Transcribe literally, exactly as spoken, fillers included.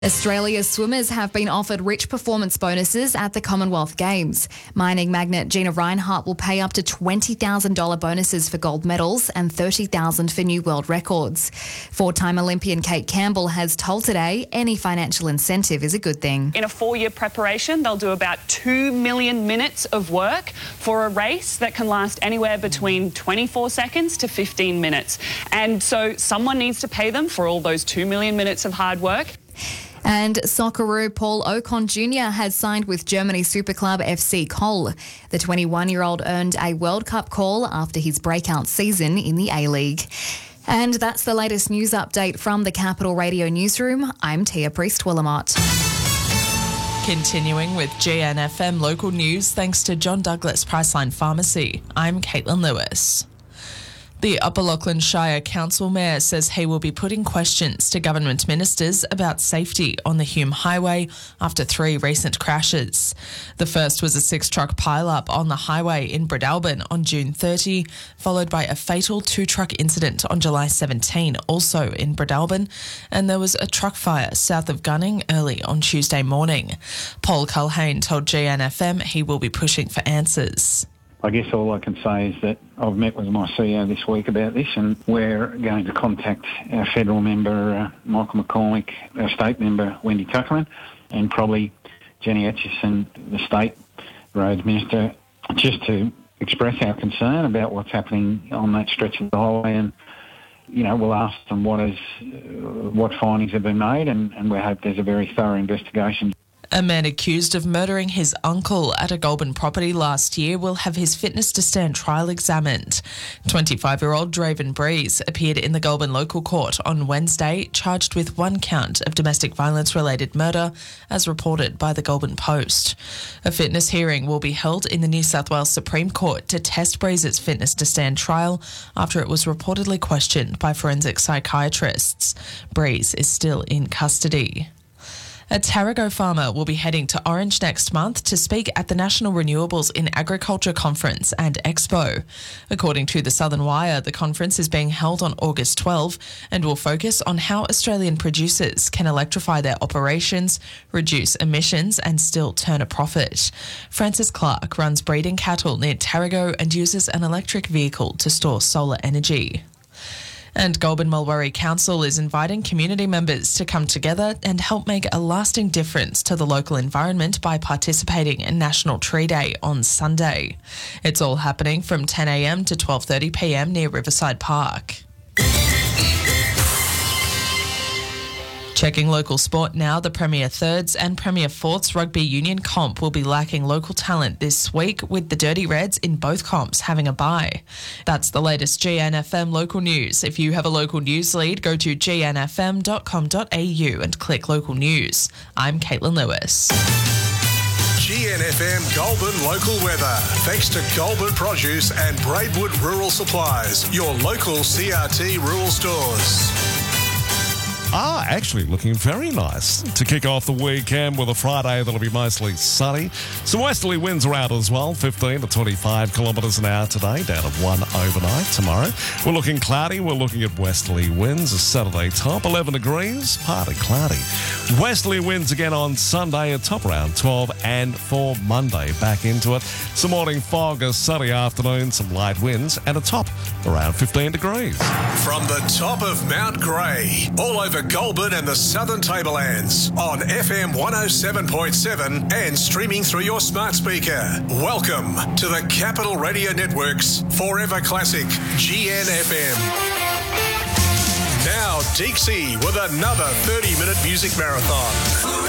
Australia's swimmers have been offered rich performance bonuses at the Commonwealth Games. Mining magnate Gina Rinehart will pay up to twenty thousand dollars bonuses for gold medals and thirty thousand dollars for new world records. Four-time Olympian Kate Campbell has told Today any financial incentive is a good thing. In a four-year preparation, they'll do about two million minutes of work for a race that can last anywhere between twenty-four seconds to fifteen minutes. And so someone needs to pay them for all those two million minutes of hard work. And Socceroo Paul Ocon Junior has signed with Germany super club F C Köln. The twenty-one-year-old earned a World Cup call after his breakout season in the A-League. And that's the latest news update from the Capital Radio Newsroom. I'm Tia Priest-Willamot. Continuing with G N F M local news, thanks to John Douglas Priceline Pharmacy. I'm Caitlin Lewis. The Upper Lachlan Shire Council Mayor says he will be putting questions to government ministers about safety on the Hume Highway after three recent crashes. The first was a six-truck pile-up on the highway in Breadalbin on June thirtieth, followed by a fatal two-truck incident on July seventeenth, also in Breadalbin, and there was a truck fire south of Gunning early on Tuesday morning. Paul Culhane told G N F M he will be pushing for answers. I guess all I can say is that I've met with my C E O this week about this, and we're going to contact our federal member, uh, Michael McCormick, our state member, Wendy Tuckerman, and probably Jenny Atchison, the state roads minister, just to express our concern about what's happening on that stretch of the highway. And, you know, we'll ask them what is, uh, what findings have been made, and, and we hope there's a very thorough investigation. A man accused of murdering his uncle at a Goulburn property last year will have his fitness to stand trial examined. twenty-five-year-old Draven Breeze appeared in the Goulburn local court on Wednesday, charged with one count of domestic violence-related murder, as reported by the Goulburn Post. A fitness hearing will be held in the New South Wales Supreme Court to test Breeze's fitness to stand trial after it was reportedly questioned by forensic psychiatrists. Breeze is still in custody. A Tarago farmer will be heading to Orange next month to speak at the National Renewables in Agriculture Conference and Expo. According to the Southern Wire, the conference is being held on August twelfth and will focus on how Australian producers can electrify their operations, reduce emissions and still turn a profit. Francis Clark runs breeding cattle near Tarago and uses an electric vehicle to store solar energy. And Goulburn Mulwaree Council is inviting community members to come together and help make a lasting difference to the local environment by participating in National Tree Day on Sunday. It's all happening from ten a m to twelve thirty p m near Riverside Park. Checking local sport now, the Premier Thirds and Premier Fourths Rugby Union comp will be lacking local talent this week, with the Dirty Reds in both comps having a bye. That's the latest G N F M local news. If you have a local news lead, go to g n f m dot com dot a u and click local news. I'm Caitlin Lewis. G N F M Goulburn local weather. Thanks to Goulburn Produce and Braidwood Rural Supplies, your local C R T rural stores. Ah, actually looking very nice to kick off the weekend with a Friday that'll be mostly sunny. Some westerly winds are out as well, fifteen to twenty-five kilometres an hour today, down to one overnight tomorrow. We're looking cloudy, we're looking at westerly winds. A Saturday top, eleven degrees, partly cloudy. Westerly winds again on Sunday, a top around twelve, and for Monday, back into it. Some morning fog, a sunny afternoon, some light winds, and a top around fifteen degrees. From the top of Mount Grey, all over Goulburn and the Southern Tablelands on F M one oh seven point seven and streaming through your smart speaker. Welcome to the Capital Radio Network's Forever Classic G N F M. Now Deeksy with another thirty minute music marathon.